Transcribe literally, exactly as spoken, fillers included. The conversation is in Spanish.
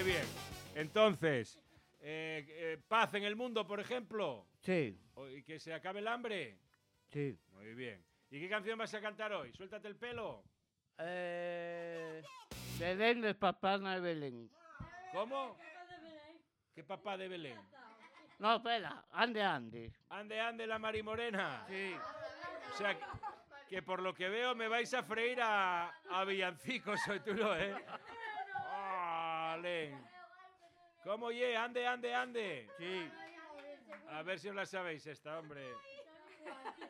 Muy bien. Entonces, eh, eh, paz en el mundo, por ejemplo. Sí. O- ¿Y que se acabe el hambre? Sí. Muy bien. ¿Y qué canción vas a cantar hoy? Suéltate el pelo. Eh, Belén es papana de Belén. ¿Cómo? ¿Qué papá de Belén? No, espera, ande, ande. Ande, ande la Marimorena. Sí. O sea, que, que por lo que veo me vais a freír a, a villancicos hoy tú no, ¿eh? Vale. ¿Cómo ye? Ande, ande, ande. Sí. A ver si os la sabéis esta, hombre.